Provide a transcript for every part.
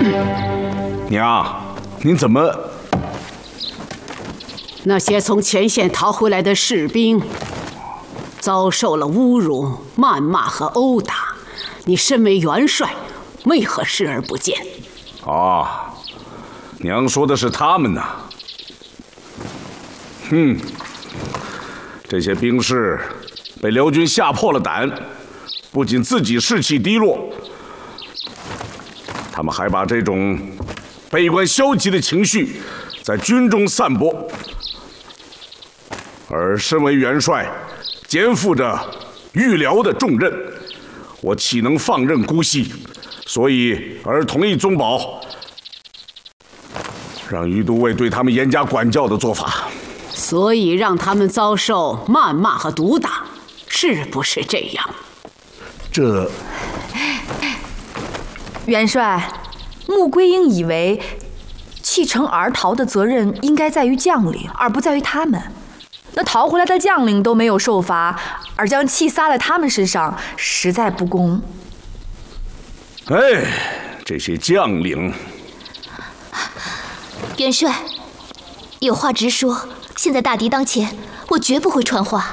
娘，您怎么？ 那些从前线逃回来的士兵，遭受了侮辱、谩骂和殴打。你身为元帅，为何视而不见？ 啊，娘说的是他们呐。这些兵士被辽军吓破了胆，不仅自己士气低落，他们还把这种悲观消极的情绪在军中散播。而身为元帅，肩负着御辽的重任，我岂能放任姑息？所以而同意宗保让于都尉对他们严加管教的做法。 所以让他们遭受谩骂和毒打，是不是这样？ 这， 元帅，穆桂英以为弃城而逃的责任应该在于将领，而不在于他们。那逃回来的将领都没有受罚，而将气撒在他们身上，实在不公。 哎，这些将领， 元帅，有话直说。现在大敌当前，我绝不会传话。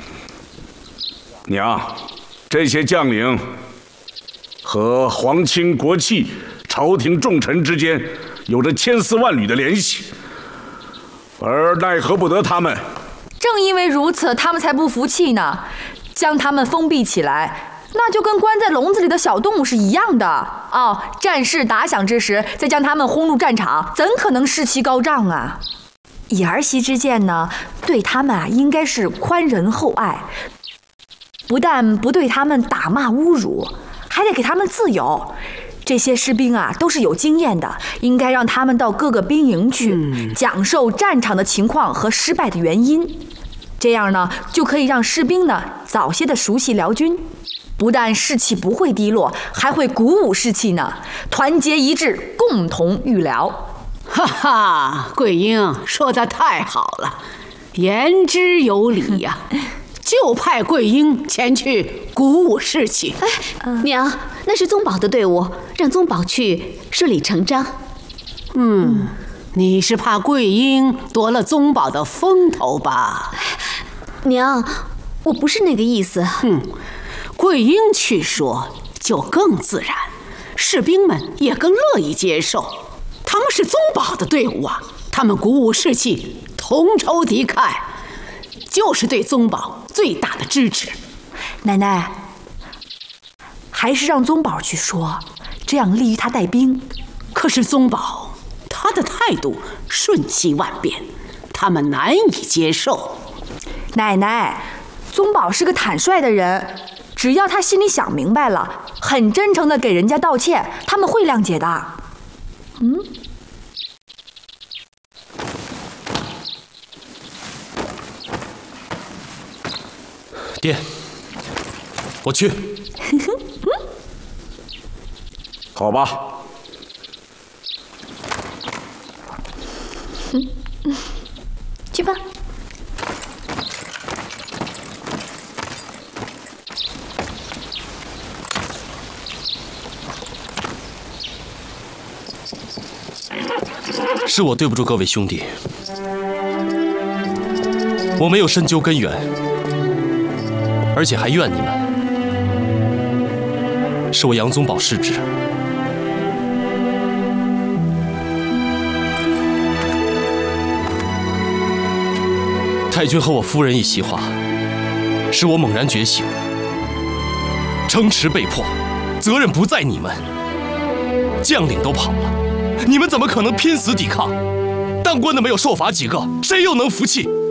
娘，这些将领和皇亲国戚、朝廷重臣之间有着千丝万缕的联系，而奈何不得他们。 正因为如此，他们才不服气呢。将他们封闭起来，那就跟关在笼子里的小动物是一样的。哦，战事打响之时，再将他们轰入战场，怎可能士气高涨啊？以儿媳之见呢，对他们应该是宽仁厚爱，不但不对他们打骂侮辱，还得给他们自由。这些士兵都是有经验的，应该让他们到各个兵营去，讲授战场的情况和失败的原因。这样呢，就可以让士兵呢早些的熟悉辽军，不但士气不会低落，还会鼓舞士气呢，团结一致，共同御辽。 哈哈，桂英说得太好了，言之有理呀。就派桂英前去鼓舞士气。 娘，那是宗保的队伍，让宗保去顺理成章。 你是怕桂英夺了宗保的风头吧？ 娘，我不是那个意思。 桂英去说就更自然，士兵们也更乐意接受。他们是宗保的队伍啊，他们鼓舞士气，同仇敌忾，就是对宗保最大的支持。 奶奶，还是让宗保去说，这样利于他带兵。 可是宗保他的态度瞬息万变，他们难以接受。 奶奶，宗保是个坦率的人，只要他心里想明白了，很真诚地给人家道歉，他们会谅解的。 爹，我去。 好吧。 去吧。 是我对不住各位兄弟，我没有深究根源，而且还怨你们，是我杨宗保失职。太君和我夫人一席话，使我猛然觉醒。城池被破，责任不在你们，将领都跑了，你们怎么可能拼死抵抗？当官的没有受罚几个，谁又能服气？